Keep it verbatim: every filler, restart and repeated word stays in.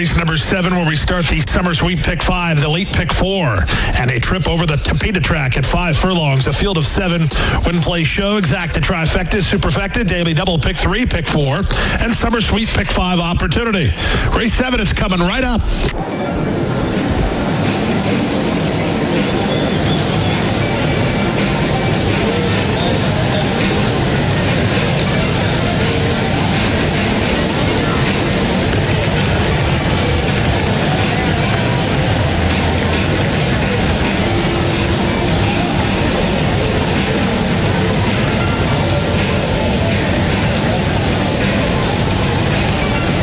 race number seven, where we start the Summer Sweep Pick Five, the Elite Pick Four, and a trip over the Tapeta track at five furlongs. A field of seven Win Play Show, Exacta Trifecta, Superfecta, Daily Double Pick Three, Pick Four, and Summer Sweep Pick Five opportunity. Race seven is coming right up.